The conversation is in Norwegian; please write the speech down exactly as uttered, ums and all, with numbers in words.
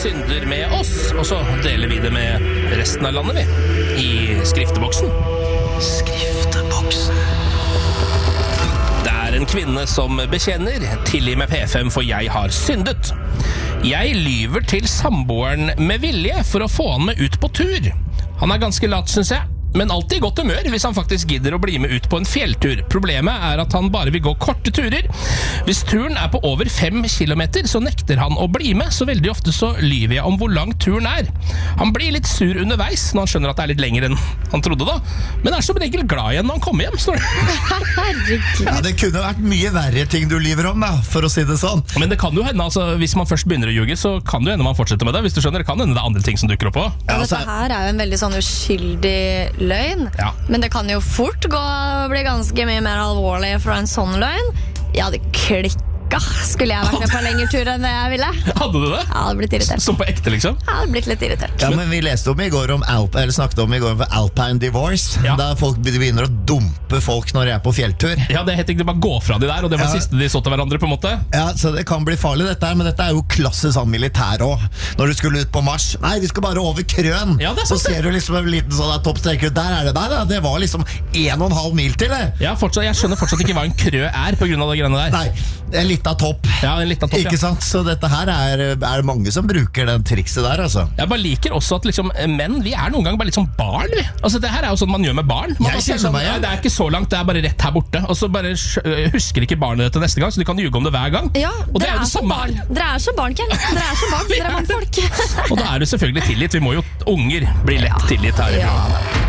synder med oss, og så deler vi det med resten av landet, vi. I skrifteboksen. Skrifteboksen. Det er en kvinne som bekjenner. Tilgi meg P fem, for jeg har syndet. Jeg lyver til samboeren med vilje for å få han med ut på tur. Han er ganske lat, synes jeg. Men alltid i godt humør hvis han faktisk gidder å bli med ut på en fjelltur. Problemet er at han bare vil gå korte turer. Hvis turen er på over fem kilometer, så nekter han å bli med, så veldig ofte så lyver jeg om hvor lang turen er. Han blir litt sur underveis når han skjønner at det er litt lenger enn han trodde da, men er som regel glad igjen når han kommer hjem, står det. Ja, det kunne vært mye verre ting du lyver om, da, for å si det sånn. Men det kan jo hende, altså, hvis man først begynner å ljuge, så kan det jo hende man fortsetter med det. Hvis du skjønner, det kan hende det er andre ting som dukker opp også. Ja, dette her er jo en veldig sånn uskyldig løgn, ja. Men det kan jo fort gå og bli ganske mye mer alvorlig fra en sånn løgn. Jeg hadde klikket skulle jeg vært med på en lengre tur enn det jeg ville. Hadde du det? Jeg hadde blitt irritert. Som på ekte, liksom? Jeg hadde blitt litt irritert. Ja, men vi leste om i går om Alp, eller snakket om i går om Alpine Divorce, ja. Der folk begynner å dumpe folk når de er på fjelltur. Ja, det het ikke bare gå fra de der, og det var ja. Siste de så til hverandre på en måte. Ja, så det kan bli farlig dette her, men dette er jo klasse sånn militær også. Når du skulle ut på marsj, nei, vi skal bare over krøn. Ja, det er så ser du liksom en liten sånn toppstreker, der er det der, da. Det var liksom en og en halv mil til det. Ja, fortsatt, jeg skjønner fortsatt ikke hva en krø er på grunn av det greiene der. Nei, det er litt av topp. Ja, litt av topp, ikke ja. Sant? Så dette her er, er mange som bruker den trikset der, altså. Jeg bare liker også at liksom, menn, vi er noen ganger bare litt sånn barn, vi. Altså, det her er jo sånn man gjør med barn. Man jeg sier sånn, meg, ja. Det er ikke så langt, det er bare rett her borte. Og så bare husker ikke barnet det til neste gang, så de kan ljuge om det hver gang. Ja, og det dere er, er, det så samme barn. Dere er så barn, Ken. Dere er så barn, dere er mannfolk. Og da er det selvfølgelig tilgitt. Vi må jo unger bli lett tilgitt her. Ja.